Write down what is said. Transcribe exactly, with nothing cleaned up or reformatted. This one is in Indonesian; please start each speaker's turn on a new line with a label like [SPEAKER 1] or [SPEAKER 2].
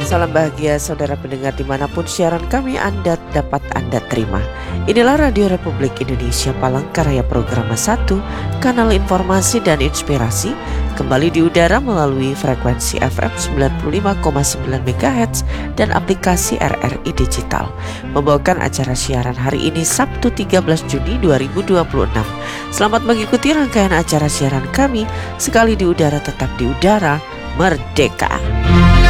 [SPEAKER 1] Salam bahagia saudara pendengar dimanapun siaran kami Anda dapat Anda terima. Inilah Radio Republik Indonesia Palangkaraya Programa satu, kanal informasi dan inspirasi, kembali di udara melalui frekuensi F M sembilan puluh lima koma sembilan megahertz dan aplikasi R R I Digital. Membawakan acara siaran hari ini Sabtu tiga belas Juni dua ribu dua puluh enam. Selamat mengikuti rangkaian acara siaran kami, sekali di udara tetap di udara, merdeka.